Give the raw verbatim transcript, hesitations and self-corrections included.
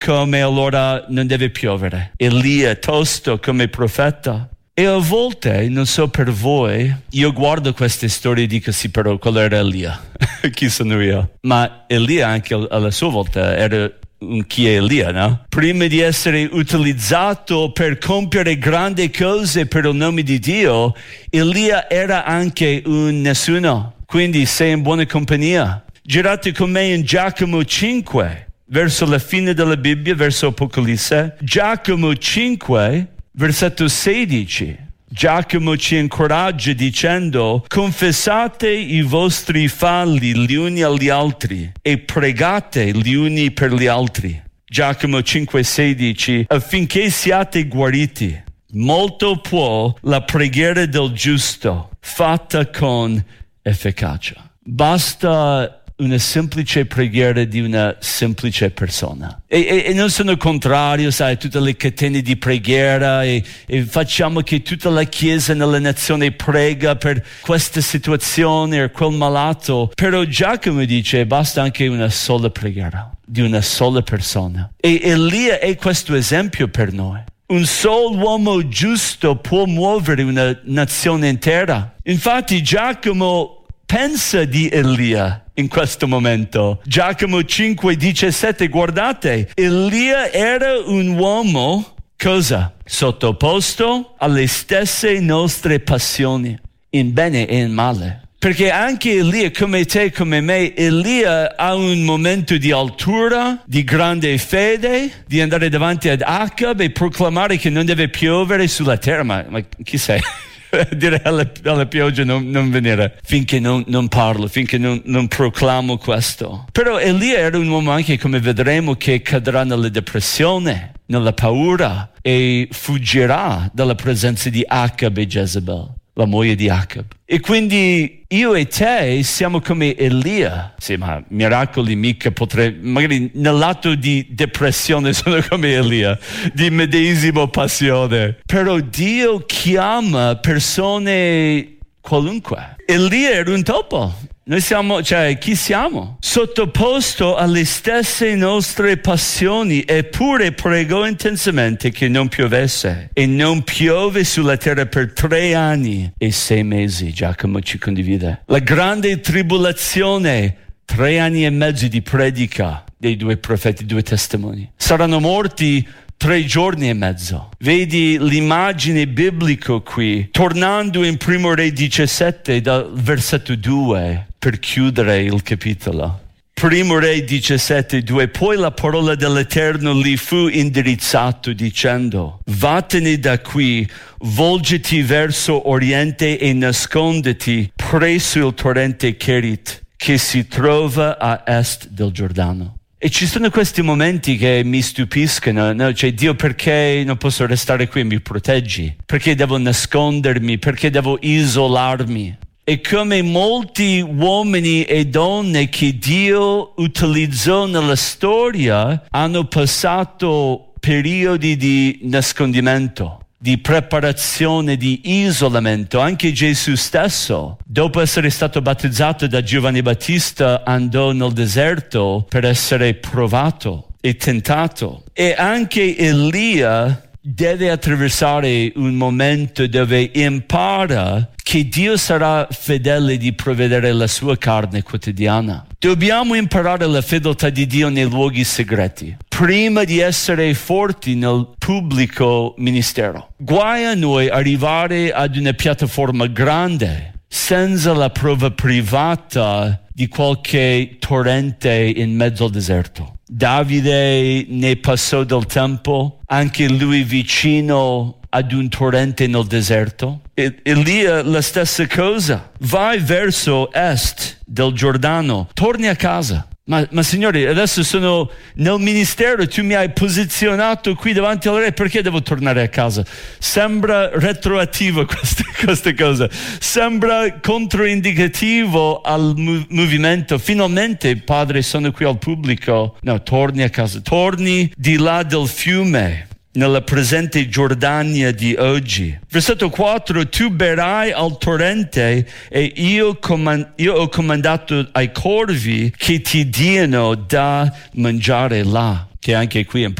come allora non deve piovere. Elia tosto come profeta. E a volte, non so per voi, io guardo queste storie e dico sì, però quello era Elia. Chi sono io? Ma Elia anche alla sua volta era un chi è Elia, no? Prima di essere utilizzato per compiere grandi cose per il nome di Dio, Elia era anche un nessuno. Quindi sei in buona compagnia. Girate con me in Giacomo cinque, verso la fine della Bibbia, verso Apocalisse. Giacomo cinque, versetto sedici. Giacomo ci incoraggia dicendo: confessate i vostri falli gli uni agli altri e pregate gli uni per gli altri. Giacomo cinque sedici, affinché siate guariti. Molto può la preghiera del giusto, fatta con efficacia. Basta una semplice preghiera di una semplice persona. E, e, e non sono contrario, sai, a tutte le catene di preghiera e, e facciamo che tutta la Chiesa nella nazione prega per questa situazione o quel malato. Però Giacomo dice basta anche una sola preghiera di una sola persona. E Elia è questo esempio per noi. Un solo uomo giusto può muovere una nazione intera. Infatti Giacomo pensa di Elia in questo momento. Giacomo cinque diciassette, guardate, Elia era un uomo, cosa? Sottoposto alle stesse nostre passioni, in bene e in male. Perché anche Elia, come te, come me, Elia ha un momento di altura, di grande fede, di andare davanti ad Acab e proclamare che non deve piovere sulla terra. Ma, ma chi sei? Dire alla, alla pioggia non, non venire finché non, non parlo, finché non, non proclamo questo. Però Elia era un uomo anche, come vedremo, che cadrà nella depressione, nella paura e fuggirà dalla presenza di Acab e Jezebel, la moglie di Acab. E quindi io e te siamo come Elia. Sì, ma miracoli mica potrei, magari nell'atto di depressione sono come Elia, di medesima passione. Però Dio chiama persone qualunque. Elia era un topo. Noi siamo, cioè, chi siamo? Sottoposto alle stesse nostre passioni, eppure pregò intensamente che non piovesse. E non piove sulla terra per tre anni e sei mesi. Giacomo ci condivide. La grande tribolazione, tre anni e mezzo di predica dei due profeti, due testimoni. Saranno morti tre giorni e mezzo. Vedi l'immagine biblica qui, tornando in Primo Re diciassette dal versetto due per chiudere il capitolo. Primo Re diciassette due, poi la parola dell'Eterno gli fu indirizzato dicendo: vattene da qui, volgiti verso oriente e nasconditi presso il torrente Kerit che si trova a est del Giordano. E ci sono questi momenti che mi stupiscono, no? Cioè, Dio, perché non posso restare qui? Mi proteggi? Perché devo nascondermi? Perché devo isolarmi? E come molti uomini e donne che Dio utilizzò nella storia hanno passato periodi di nascondimento, di preparazione, di isolamento. Anche Gesù stesso, dopo essere stato battezzato da Giovanni Battista, andò nel deserto per essere provato e tentato. E anche Elia deve attraversare un momento dove impara che Dio sarà fedele di provvedere la sua carne quotidiana. Dobbiamo imparare la fedeltà di Dio nei luoghi segreti, prima di essere forti nel pubblico ministero. Guai a noi arrivare ad una piattaforma grande senza la prova privata di qualche torrente in mezzo al deserto. Davide ne passò del tempo, anche lui vicino ad un torrente nel deserto. E Elia la stessa cosa. Vai verso est del Giordano, torni a casa. Ma, ma Signore, adesso sono nel ministero, tu mi hai posizionato qui davanti al re, perché devo tornare a casa? Sembra retroattivo questa, questa cosa, sembra controindicativo al mu- movimento. Finalmente, Padre, sono qui al pubblico. No, torni a casa, torni di là del fiume, nella presente Giordania di oggi. Versetto quattro, tu berrai al torrente e io, comand- io ho comandato ai corvi che ti diano da mangiare là. che anche qui è